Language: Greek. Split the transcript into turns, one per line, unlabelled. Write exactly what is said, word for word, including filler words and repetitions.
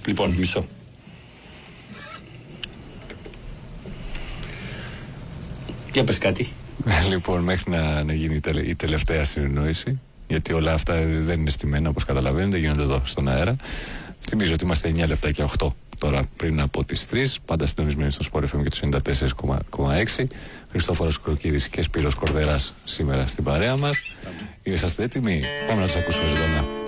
Λοιπόν, μισό. Για πες κάτι.
Λοιπόν, μέχρι να, να γίνει η, τελε, η τελευταία συνεννόηση, γιατί όλα αυτά δεν είναι στημένα, όπως καταλαβαίνετε, γίνονται εδώ στον αέρα. Θυμίζω ότι είμαστε εννιά λεπτά και οκτώ τώρα πριν από τις τρεις, πάντα συντονισμένοι στο Sport εφ εμ και το ενενήντα τέσσερα κόμμα έξι. Χριστόφορος Κροκίδης και Σπύρος Κορδεράς σήμερα στην παρέα μας. Είσαστε έτοιμοι? Πάμε να τους ακούσουμε ζωντανά.